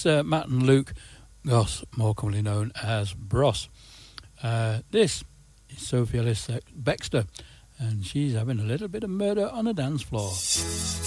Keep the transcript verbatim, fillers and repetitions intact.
It's uh, Matt and Luke Goss, more commonly known as Bros. Uh, this is Sophie Ellis Bextor, and she's having a little bit of murder on a dance floor.